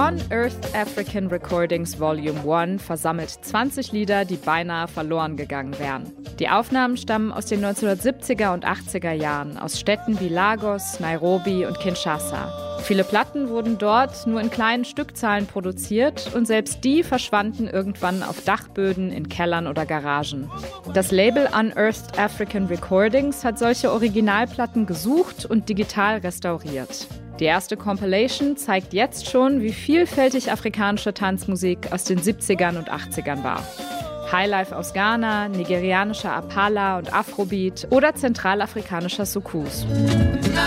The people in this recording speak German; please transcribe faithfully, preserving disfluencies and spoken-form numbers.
Unearthed African Recordings Volume eins versammelt zwanzig Lieder, die beinahe verloren gegangen wären. Die Aufnahmen stammen aus den neunzehnhundertsiebziger und achtziger Jahren, aus Städten wie Lagos, Nairobi und Kinshasa. Viele Platten wurden dort nur in kleinen Stückzahlen produziert und selbst die verschwanden irgendwann auf Dachböden, in Kellern oder Garagen. Das Label Unearthed African Recordings hat solche Originalplatten gesucht und digital restauriert. Die erste Compilation zeigt jetzt schon, wie vielfältig afrikanische Tanzmusik aus den siebzigern und achtzigern war. Highlife aus Ghana, nigerianischer Apala und Afrobeat oder zentralafrikanischer Soukous.